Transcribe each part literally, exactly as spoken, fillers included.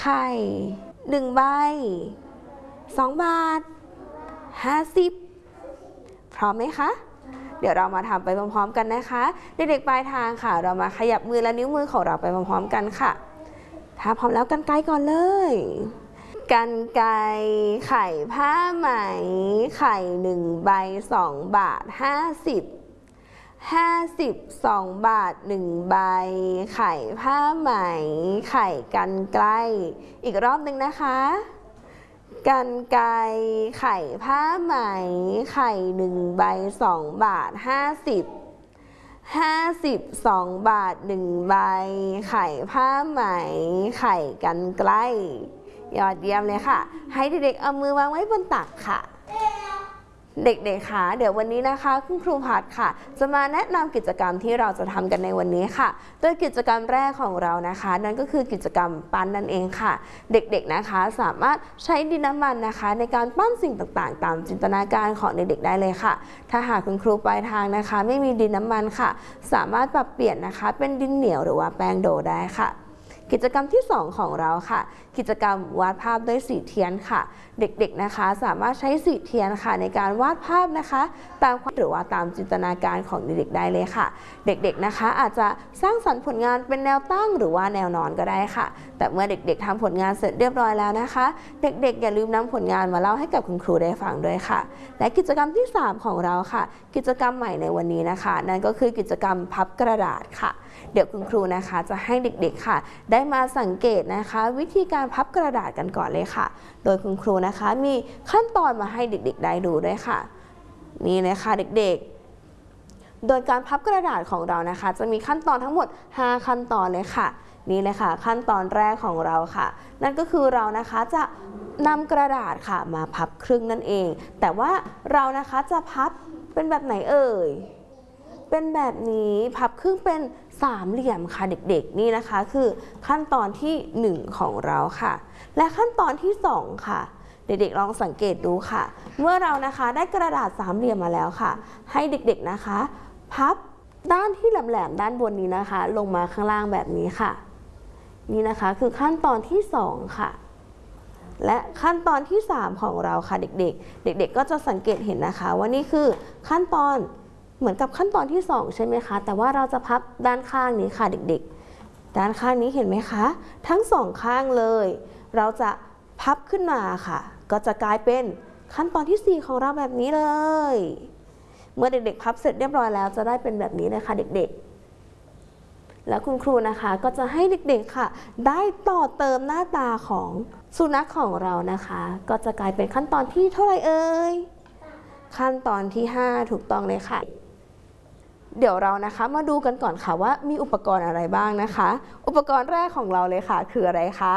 ไข่หนึ่งใบสองบาทห้าสิบพร้อมไหมคะเดี๋ยวเรามาทำไปพร้อมๆกันนะคะเด็กๆปลายทางค่ะเรามาขยับมือและนิ้วมือของเราไปพร้อมๆกันค่ะถ้าพร้อมแล้วกรรไกรก่อนเลยกรรไกรไข่ผ้าไหมไข่หนึ่งใบสองบาทห้าสิบห้าสิบสองบาทหนึ่งใบไข่ผ้าไหมไข่กรรไกรอีกรอบหนึ่งนะคะกรรไกรไข่ผ้าไหมไข่หนึ่งใบสองบาทห้าสิบห้าสิบสองบาทหนึ่งใบไข่ผ้าไหมไข่กรรไกรยอดเยี่ยมเลยค่ะให้เด็กๆเอามือวางไว้บนตักค่ะเด็กๆค่ะเดี๋ยววันนี้นะคะคุณครูพัดค่ะจะมาแนะนำกิจกรรมที่เราจะทำกันในวันนี้ค่ะโดยกิจกรรมแรกของเรานะคะนั่นก็คือกิจกรรมปั้นนั่นเองค่ะเด็กๆนะคะสามารถใช้ดินน้ำมันนะคะในการปั้นสิ่งต่างๆตามจินตนาการของเด็กๆได้เลยค่ะถ้าหากคุณครูปลายทางนะคะไม่มีดินน้ำมันค่ะสามารถปรับเปลี่ยนนะคะเป็นดินเหนียวหรือว่าแป้งโดได้ค่ะกิจกรรมที่สองของเราค่ะกิจกรรมวาดภาพด้วยสีเทียนค่ะเด็กๆนะคะสามารถใช้สีเทียนค่ะในการวาดภาพนะคะตามหรือว่าตามจินตนาการของเด็กๆได้เลยค่ะเด็กๆนะคะอาจจะสร้างสรรค์ผลงานเป็นแนวตั้งหรือว่าแนวนอนก็ได้ค่ะแต่เมื่อเด็กๆทำผลงานเสร็จเรียบร้อยแล้วนะคะเด็กๆอย่าลืมนำผลงานมาเล่าให้กับคุณครูได้ฟังด้วยค่ะและกิจกรรมที่สามของเราค่ะกิจกรรมใหม่ในวันนี้นะคะนั่นก็คือกิจกรรมพับกระดาษค่ะเดี๋ยวคุณครูนะคะจะให้เด็กๆค่ะได้มาสังเกตนะคะวิธีการพับกระดาษกันก่อนเลยค่ะโดยคุณครูนะคะมีขั้นตอนมาให้เด็กๆได้ดูด้วยค่ะนี่นะคะเด็กๆโดยการพับกระดาษของเรานะคะจะมีขั้นตอนทั้งหมดห้าขั้นตอนเลยค่ะนี่เลยค่ะขั้นตอนแรกของเราค่ะนั่นก็คือเรานะคะจะนำกระดาษค่ะมาพับครึ่งนั่นเองแต่ว่าเรานะคะจะพับเป็นแบบไหนเอ่ยเป็นแบบนี้พับครึ่งเป็นสามเหลี่ยมค่ะเด็กๆนี่นะคะคือขั้นตอนที่หนึ่งของเราค่ะและขั้นตอนที่สองค่ะเด็กๆลองสังเกตดูค่ะเมื่อเรานะคะได้กระดาษสามเหลี่ยมมาแล้วค่ะให้เด็กๆนะคะพับด้านที่แหลมๆด้านบนนี้นะคะลงมาข้างล่างแบบนี้ค่ะนี่นะคะคือขั้นตอนที่สองค่ะและขั้นตอนที่สามของเราค่ะเด็กๆเด็กๆก็จะสังเกตเห็นนะคะว่านี่คือขั้นตอนเหมือนกับขั้นตอนที่สองใช่ไหมคะแต่ว่าเราจะพับด้านข้างนี้ค่ะเด็กๆด้านข้างนี้เห็นไหมคะทั้งสองข้างเลยเราจะพับขึ้นมาค่ะก็จะกลายเป็นขั้นตอนที่สี่ของเราแบบนี้เลยเมื่อเด็กๆพับเสร็จเรียบร้อยแล้วจะได้เป็นแบบนี้เลยค่ะเด็กๆแล้วคุณครูนะคะก็จะให้เด็กๆค่ะได้ต่อเติมหน้าตาของสุนัขของเรานะคะก็จะกลายเป็นขั้นตอนที่เท่าไหร่เอ่ยขั้นตอนที่ห้าถูกต้องเลยค่ะเดี๋ยวเรานะคะมาดูกันก่อนค่ะว่ามีอุปกรณ์อะไรบ้างนะคะอุปกรณ์แรกของเราเลยค่ะคืออะไรคะ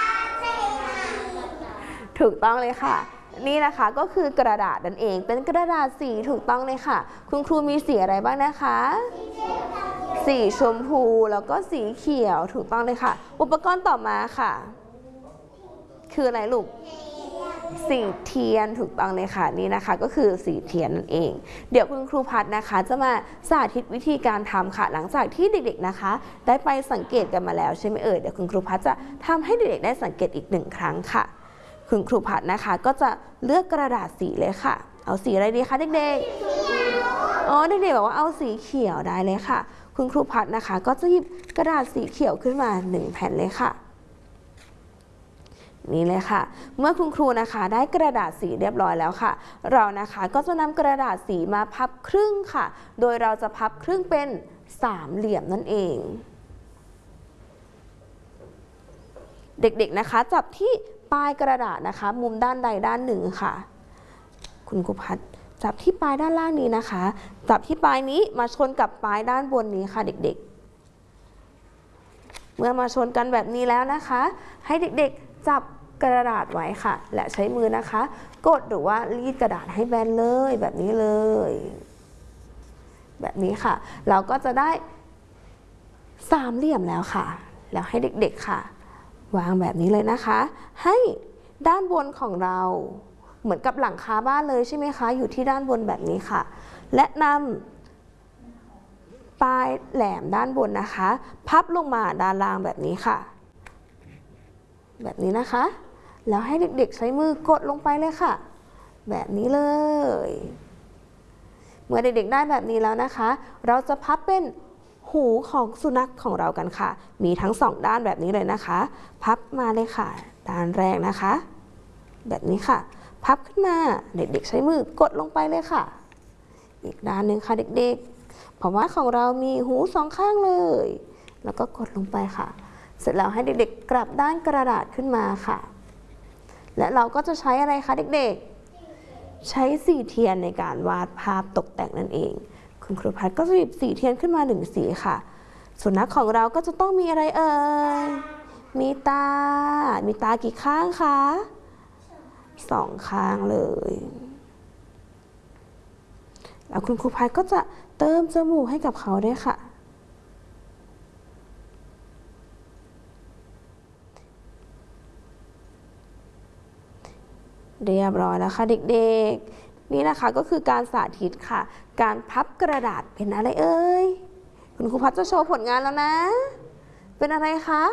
ถูกต้องเลยค่ะนี่นะคะก็คือกระดาษนั่นเองเป็นกระดาษสีถูกต้องเลยค่ะคุณครูมีสีอะไรบ้างนะคะสีชมพูแล้วก็สีเขียวถูกต้องเลยค่ะอุปกรณ์ต่อมาค่ะคืออะไรลูกสีเทียนถูกต้องเลยค่ะนี่นะคะก็คือสีเทียนนั่นเองเดี๋ยวคุณครูพัดนะคะจะมาสาธิตวิธีการทำค่ะหลังจากที่เด็กๆนะคะได้ไปสังเกตกันมาแล้วใช่ไหมเอ่ยเดี๋ยวคุณครูพัดจะทำให้เด็กๆได้สังเกตอีกหนึ่งครั้งค่ะคุณครูพัดนะคะก็จะเลือกกระดาษสีเลยค่ะเอาสีอะไรดีคะเด็กๆอ๋อเด็กๆบอกว่าเอาสีเขียวได้เลยค่ะคุณครูพัดนะคะก็จะหยิบกระดาษสีเขียวขึ้นมาหนึ่งแผ่นเลยค่ะนี่เลยค่ะเมื่อคุณครูนะคะได้กระดาษสีเรียบร้อยแล้วค่ะเรานะคะก็จะนำกระดาษสีมาพับครึ่งค่ะโดยเราจะพับครึ่งเป็นสามเหลี่ยมนั่นเองเด็กๆนะคะจับที่ปลายกระดาษนะคะมุมด้านใดด้านหนึ่งค่ะคุณครูพัดจับที่ปลายด้านล่างนี้นะคะจับที่ปลายนี้มาชนกับปลายด้านบนนี้ค่ะเด็กๆเมื่อมาชนกันแบบนี้แล้วนะคะให้เด็กๆจับกระดาษไว้ค่ะและใช้มือนะคะกดหรือว่ารีดกระดาษให้แบนเลยแบบนี้เลยแบบนี้ค่ะเราก็จะได้สามเหลี่ยมแล้วค่ะแล้วให้เด็กๆค่ะวางแบบนี้เลยนะคะให้ด้านบนของเราเหมือนกับหลังคาบ้านเลยใช่ไหมคะอยู่ที่ด้านบนแบบนี้ค่ะและนำปลายแหลมด้านบนนะคะพับลงมาด้านล่างแบบนี้ค่ะแบบนี้นะคะ แล้วให้เด็กๆใช้มือกดลงไปเลยค่ะแบบนี้เลยเมื่อเด็กๆได้แบบนี้แล้วนะคะเราจะพับเป็นหูของสุนัขของเรากันค่ะมีทั้งสองด้านแบบนี้เลยนะคะพับมาเลยค่ะด้านแรกนะคะแบบนี้ค่ะพับขึ้นมาเด็กๆใช้มือกดลงไปเลยค่ะอีกด้านหนึ่งค่ะเด็กๆเพราะว่าของเรามีหูสองข้างเลยแล้วก็กดลงไปค่ะเสร็จแล้วให้เด็กๆกลับด้านกระดาษขึ้นมาค่ะและเราก็จะใช้อะไรคะเด็กๆใช้สีเทียนในการวาดภาพตกแต่งนั่นเองคุณครูพัดก็จะหยิบสีเทียนขึ้นมาหนึ่งสีค่ะสุนัขของเราก็จะต้องมีอะไรเอ่ยมีตามีตากี่ข้างคะสองข้างเลยแล้วคุณครูพัดก็จะเติมจมูกให้กับเขาด้วยค่ะเรียบร้อยแล้วค่ะเด็กๆนี่นะคะก็คือการสาธิตค่ะการพับกระดาษเป็นอะไรเอ่ยคุณครูพัดจะโชว์ผลงานแล้วนะเป็นอะไรคะ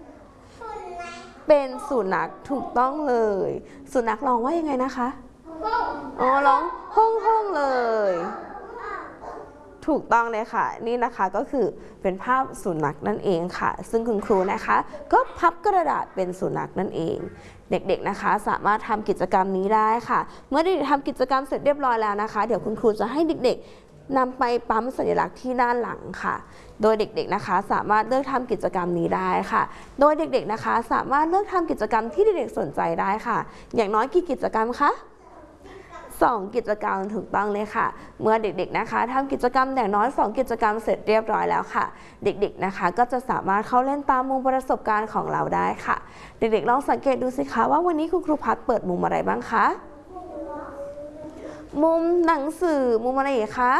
เป็นสุนัขถูกต้องเลยสุนัขร้องว่ายังไงนะคะอ๋อร้องฮ่องฮ่องเลยถูกต้องเลยค่ะนี่นะคะก็คือเป็นภาพสุนัขนั่นเองค่ะซึ่งคุณครูนะคะก็พับกระดาษเป็นสุนัขนั่นเองเด็กๆนะคะสามารถทำกิจกรรมนี้ได้ค่ะเมื่อเด็กๆทำกิจกรรมเสร็จเรียบร้อยแล้วนะคะเดี๋ยวคุณครูจะให้เด็กๆนำไปปั๊มสัญลักษณ์ที่ด้านหลังค่ะโดยเด็กๆนะคะสามารถเลือกทำกิจกรรมนี้ได้ค่ะโดยเด็กๆนะคะสามารถเลือกทำกิจกรรมที่เด็กๆสนใจได้ค่ะอย่างน้อยกี่กิจกรรมคะสองกิจกรรมถูกต้องเลยค่ะเมื่อเด็กๆนะคะทำกิจกรรมอย่างน้อยสองกิจกรรมเสร็จเรียบร้อยแล้วค่ะเด็กๆนะคะก็จะสามารถเข้าเล่นตามมุมประสบการณ์ของเราได้ค่ะเด็กๆลองสังเกตดูสิคะว่าวันนี้คุณครูพัดเปิดมุมอะไรบ้างคะมุมหนังสือมุมอะไรอีกคะ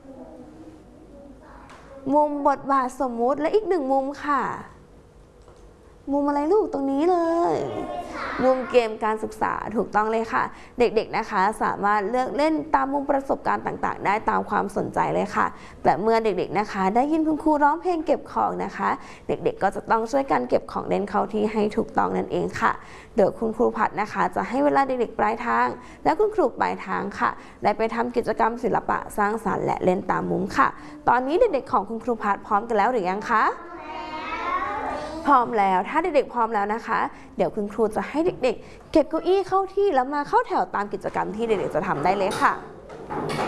มุมบทบาทสมมุติและอีกหนึ่งมุมค่ะมุมอะไรลูกตรงนี้เลยมุมเกมการศึกษาถูกต้องเลยค่ะเด็กๆนะคะสามารถเลือกเล่นตามมุมประสบการณ์ต่างๆได้ตามความสนใจเลยค่ะแต่เมื่อเด็กๆนะคะได้ยินคุณครูร้องเพลงเก็บของนะคะเด็กๆก็จะต้องช่วยกันเก็บของเล่นเข้าที่ให้ถูกต้องนั่นเองค่ะเดี๋ยวคุณครูพัดนะคะจะให้เวลาเด็กๆปลายทางและคุณครูปลายทางค่ะได้ไปทำกิจกรรมศิลปะสร้างสรรค์และเล่นตามมุมค่ะตอนนี้เด็กๆของคุณครูพัดพร้อมกันแล้วหรือยังคะพร้อมแล้วถ้าเด็กๆพร้อมแล้วนะคะเดี๋ยวคุณครูจะให้เด็กๆเก็บเก้าอี้เข้าที่แล้วมาเข้าแถวตามกิจกรรมที่เด็กๆจะทำได้เลยค่ะ